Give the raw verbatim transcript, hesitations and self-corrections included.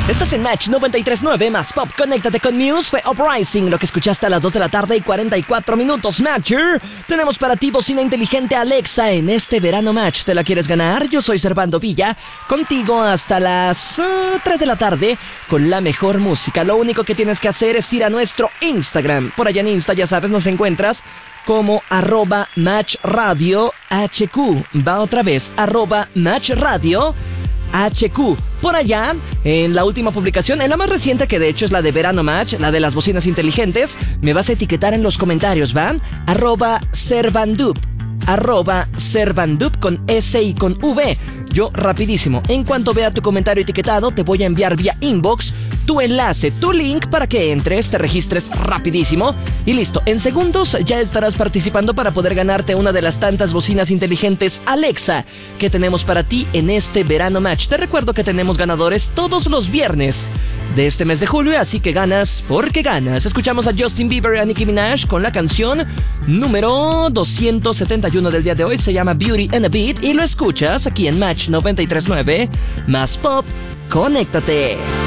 Estás en Match noventa y tres punto nueve más Pop. Conéctate con Muse. Fue Uprising, lo que escuchaste a las dos de la tarde y cuarenta y cuatro minutos. Matcher, tenemos para ti bocina inteligente Alexa en este verano Match. ¿Te la quieres ganar? Yo soy Servando Villa, contigo hasta las uh, tres de la tarde con la mejor música. Lo único que tienes que hacer es ir a nuestro Instagram. Por allá en Insta, ya sabes, nos encuentras como arroba Match Radio H Q. Va otra vez, arroba Match Radio H Q. Por allá, en la última publicación, en la más reciente, que de hecho es la de Verano Match, la de las bocinas inteligentes, me vas a etiquetar en los comentarios, ¿va? Arroba Servandup, arroba Servandup con S y con V. Yo, rapidísimo, en cuanto vea tu comentario etiquetado, te voy a enviar vía inbox tu enlace, tu link para que entres, te registres rapidísimo y listo. En segundos ya estarás participando para poder ganarte una de las tantas bocinas inteligentes Alexa que tenemos para ti en este Verano Match. Te recuerdo que tenemos ganadores todos los viernes de este mes de julio, así que ganas porque ganas. Escuchamos a Justin Bieber y a Nicki Minaj con la canción número doscientos setenta y uno del día de hoy. Se llama Beauty and a Beat y lo escuchas aquí en Match noventa y tres punto nueve más Pop. Conéctate.